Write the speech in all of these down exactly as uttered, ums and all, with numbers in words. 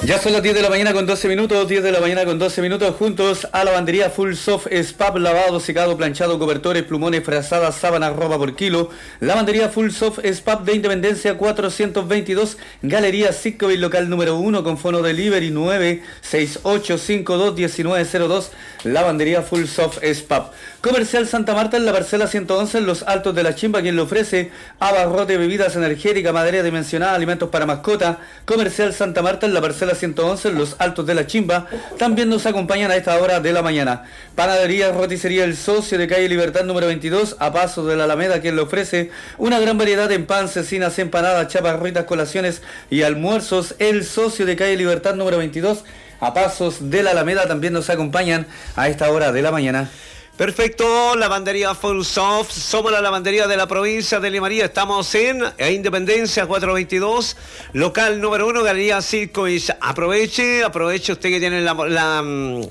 Ya son las diez de la mañana con doce minutos, diez de la mañana con doce minutos, juntos a lavandería Full Soft Spap, lavado, secado, planchado, cobertores, plumones, frazadas, sábanas, ropa por kilo. Lavandería Full Soft Spap de Independencia cuatrocientos veintidós, Galería Sitcovil, local número uno, con fono delivery nueve seis ocho cinco dos uno nueve cero dos. Lavandería Full Soft Spap. Comercial Santa Marta en la parcela ciento once en los Altos de la Chimba, quien le ofrece abarrote, bebidas energéticas, madera dimensionada, alimentos para mascota. Comercial Santa Marta en la parcela ciento once en los Altos de la Chimba. También nos acompañan a esta hora de la mañana Panadería Roticería El Socio, de calle Libertad número veintidós, a paso de la Alameda, quien le ofrece una gran variedad en pan, cecinas, empanadas, chapas, ritas, colaciones y almuerzos. El Socio, de calle Libertad número veintidós, a pasos de la Alameda. También nos acompañan a esta hora de la mañana. Perfecto, lavandería Full Soft, somos la lavandería de la provincia de Limaría, estamos en Independencia cuatrocientos veintidós, local número uno, Galería Circois. Aproveche, aproveche usted que tiene la, la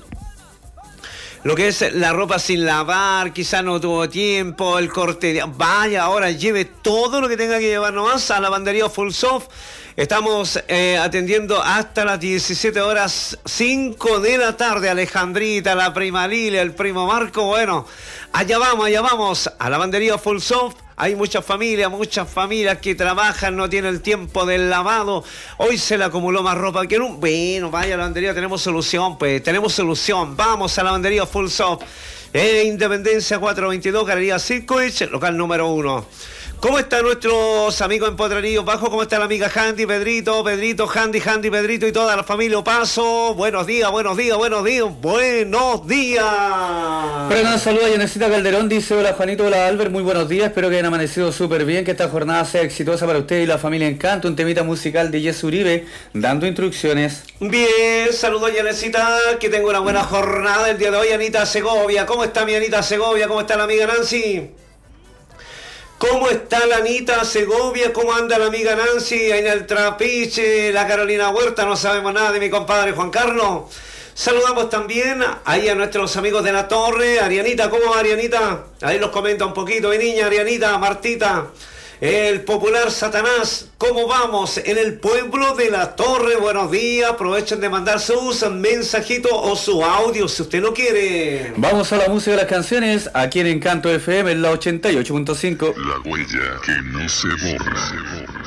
lo que es la ropa sin lavar, quizás no tuvo tiempo, el corte, vaya, ahora lleve todo lo que tenga que llevar nomás a lavandería Full Soft. Estamos eh, atendiendo hasta las diecisiete horas cinco de la tarde. Alejandrita, la prima Lilia, el primo Marco. Bueno, allá vamos, allá vamos a lavandería Full Soft. Hay muchas familias, muchas familias que trabajan, no tienen el tiempo del lavado. Hoy se le acumuló más ropa que nunca. Bueno, vaya, lavandería, tenemos solución, pues, tenemos solución. Vamos a lavandería Full Soft. Eh, Independencia cuatrocientos veintidós, Galería Circoich, local número uno. ¿Cómo están nuestros amigos en Potrerillos Bajo? ¿Cómo está la amiga Handy, Pedrito, Pedrito, Handy, Handy, Pedrito y toda la familia Opaso? Buenos días, buenos días, buenos días, buenos días. Pero un saludo a Yanesita Calderón, dice: hola Juanito, hola Albert, muy buenos días, espero que hayan amanecido súper bien, que esta jornada sea exitosa para usted y la familia Encanto. Un temita musical de Jess Uribe, dando instrucciones. Bien, saludo a Yanesita, que tenga una buena jornada el día de hoy. Anita Segovia, ¿cómo está mi Anita Segovia? ¿Cómo está la amiga Nancy? ¿Cómo está la Anita Segovia? ¿Cómo anda la amiga Nancy en el Trapiche? La Carolina Huerta, no sabemos nada de mi compadre Juan Carlos. Saludamos también ahí a nuestros amigos de la Torre. Arianita, ¿cómo va Arianita? Ahí los comenta un poquito, mi niña Arianita, Martita. El popular Satanás, ¿cómo vamos en el pueblo de la Torre? Buenos días, aprovechen de mandar sus mensajitos o su audio si usted lo quiere. Vamos a la música de las canciones, aquí en Encanto F M, en la ochenta y ocho punto cinco. La huella que no se borra.